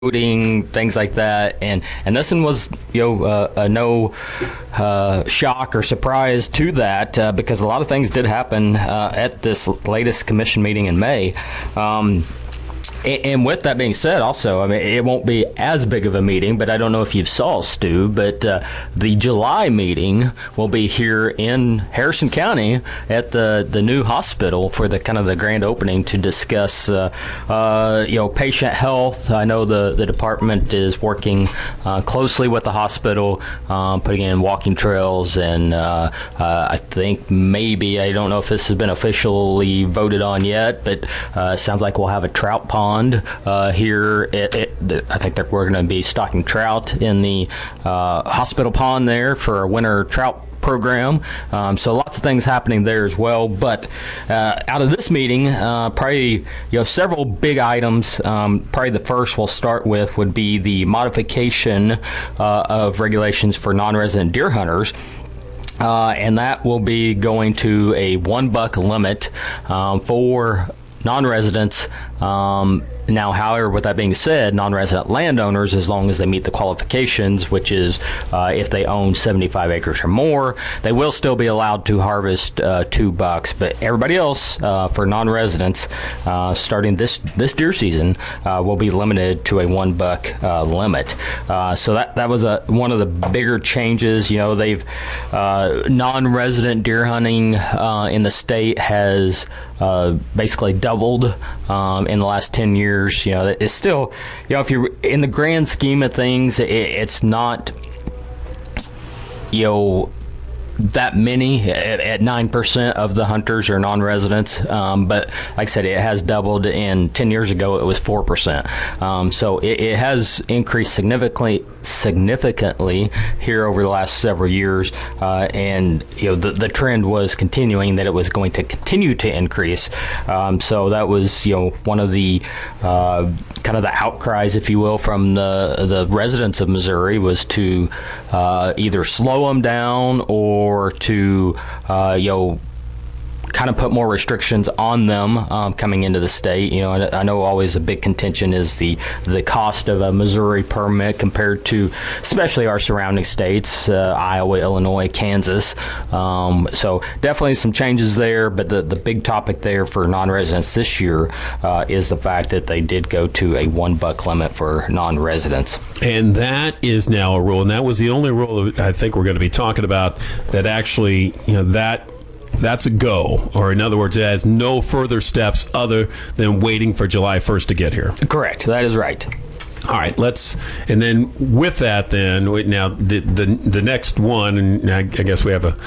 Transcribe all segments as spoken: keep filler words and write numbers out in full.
voting, things like that, and and this one was you know uh, uh, no uh, shock or surprise to that uh, because a lot of things did happen uh, at this latest commission meeting in May. Um, And, and with that being said, also, I mean, it won't be as big of a meeting, but I don't know if you saw, Stu, but uh, the July meeting will be here in Harrison County at the, the new hospital for the kind of the grand opening to discuss, uh, uh, you know, patient health. I know the, the department is working uh, closely with the hospital, um, putting in walking trails, and uh, uh, I think maybe, I don't know if this has been officially voted on yet, but uh, it sounds like we'll have a trout pond Uh, here. It, it, I think that we're going to be stocking trout in the uh, hospital pond there for a winter trout program. Um, so lots of things happening there as well. But uh, out of this meeting, uh, probably you know several big items. Um, probably the first we'll start with would be the modification uh, of regulations for non-resident deer hunters. Uh, and that will be going to a one buck limit um, for non-residents. Um, now, however, with that being said, non-resident landowners, as long as they meet the qualifications, which is uh, if they own seventy-five acres or more, they will still be allowed to harvest uh, two bucks. But everybody else, uh, for non-residents, uh, starting this this deer season, uh, will be limited to a one buck uh, limit. Uh, so that that was a one of the bigger changes. You know, they've uh, non-resident deer hunting uh, in the state has uh, basically doubled um, in the last ten years. You know, it's still, you know, if you're in the grand scheme of things, it, it's not, you know, that many. At, at nine percent of the hunters are non-residents, um, but like I said, it has doubled, and ten years ago it was four percent. Um, so it, it has increased significantly significantly here over the last several years, uh, and you know the, the trend was continuing that it was going to continue to increase. Um, so that was you know one of the uh, kind of the outcries, if you will, from the the residents of Missouri was to uh, either slow them down or or to, uh, you know, kind of put more restrictions on them um, coming into the state. You know, I, I know always a big contention is the the cost of a Missouri permit compared to, especially our surrounding states, uh, Iowa, Illinois, Kansas. Um, so definitely some changes there, but the, the big topic there for non-residents this year uh, is the fact that they did go to a one buck limit for non-residents. And that is now a rule, and that was the only rule that I think we're going to be talking about that actually, you know, that that's a go, or in other words, it has no further steps other than waiting for July first to get here. Correct. That is right. All right, let's, and then with that, then we, now the, the the next one, and I, I guess we have a,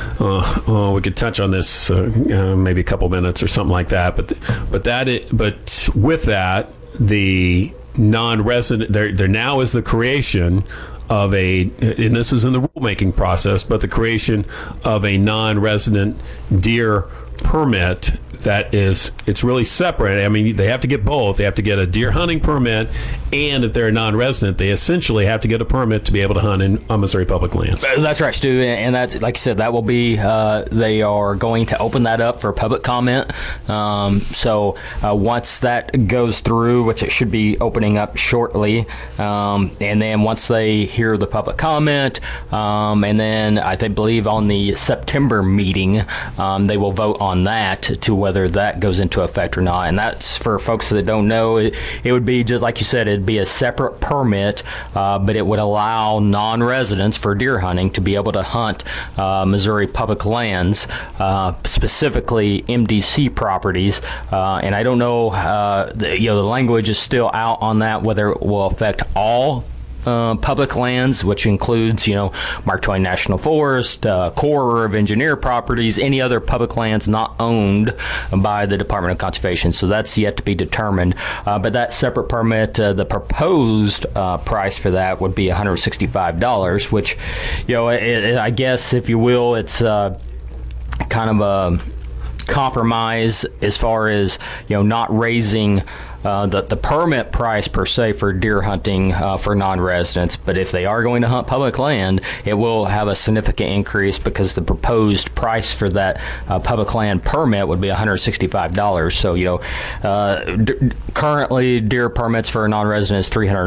uh, oh, we could touch on this uh, uh, maybe a couple minutes or something like that, but but that it, but with that, the non-resident, there there now is the creation of a, and this is in the rulemaking process, but the creation of a non-resident deer permit that is, it's really separate. I mean, they have to get both. They have to get a deer hunting permit, and if they're a non-resident, they essentially have to get a permit to be able to hunt in on Missouri public lands. That's right, Stu, and that's, like you said, that will be, uh, they are going to open that up for public comment. Um, so uh, once that goes through, which it should be opening up shortly, um, and then once they hear the public comment, um, and then I think, believe on the September meeting, um, they will vote on that to whether that goes into effect or not. And that's for folks that don't know, it, it would be just like you said, it'd be a separate permit, uh, but it would allow non-residents for deer hunting to be able to hunt uh, Missouri public lands, uh, specifically M D C properties. Uh, and I don't know, uh, the, you know, the language is still out on that, whether it will affect all Uh, public lands, which includes, you know, Mark Twain National Forest, uh, Corps of Engineer properties, any other public lands not owned by the Department of Conservation. So that's yet to be determined. Uh, but that separate permit, uh, the proposed uh, price for that would be one hundred sixty-five dollars, which, you know, it, it, I guess, if you will, it's uh, kind of a compromise as far as, you know, not raising uh, the, the permit price per se for deer hunting uh, for non-residents. But if they are going to hunt public land, it will have a significant increase because the proposed price for that uh, public land permit would be one hundred sixty-five dollars. So, you know, uh, d- currently deer permits for a non-resident is three hundred